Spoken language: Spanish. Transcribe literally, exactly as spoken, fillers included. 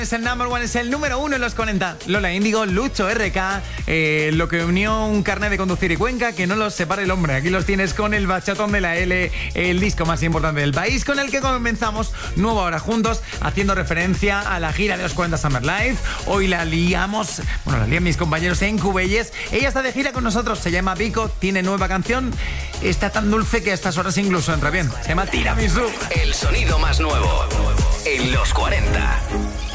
Es el number one, es el número uno en los cuarenta. Lola Índigo, Lucho R K, eh, lo que unió un carnet de conducir y Cuenca, que no los separe el hombre. Aquí los tienes con el bachatón de la L, el disco más importante del país, con el que comenzamos nueva hora juntos, haciendo referencia a la gira de los cuarenta Summer Live. Hoy la liamos, bueno, la lían mis compañeros en Cubelles. Ella está de gira con nosotros, se llama Vico, tiene nueva canción, está tan dulce que a estas horas incluso entra bien. Se llama Tiramisú. El sonido más nuevo en los cuarenta.